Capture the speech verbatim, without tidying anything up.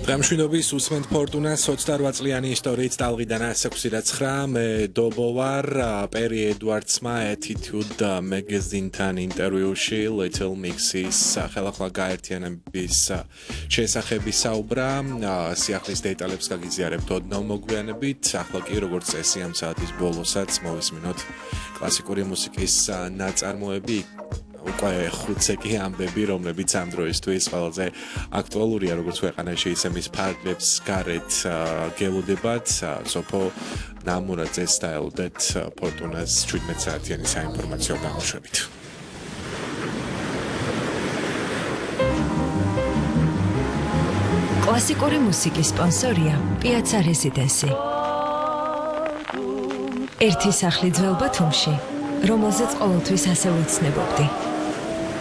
დღემშვიდობის უსმენთ ფორტუნას ოცდაოთხ წლიანი ისტორიით ტალღიდან ასექვსი და ცხრა მე დობო ვარ პერი ედვარდსმა Attitude Magazine-თან ინტერვიუში Little Mix-ის ხელახლა გაერთიანების შესახებ ისაუბრა სიახლის დეტალებს გაგიზიარებთ ოდნავ მოგვიანებით ახლა კი როგორც წესი ამ საათის ბოლოსაც მოვისმინოთ კლასიკური მუსიკის ნაწარმოები უკვე ხუთი ამბები, რომლებიც ამ დროისთვის ყველაზე აქტუალურია, როგორც ქვეყანაში, ისე მის ფარგლებს გარეთ გელოდებათ, სოფო ნამურაძეს დაელოდეთ ფორტუნას შვიდმეტ საათიანი საინფორმაციო გამოშვებით. კლასიკური მუსიკის სპონსორია Piazza Residency. ერთი სახლი ძველ ბათუმში, რომელზეც ყოველთვის ასე ვეცნებობდი.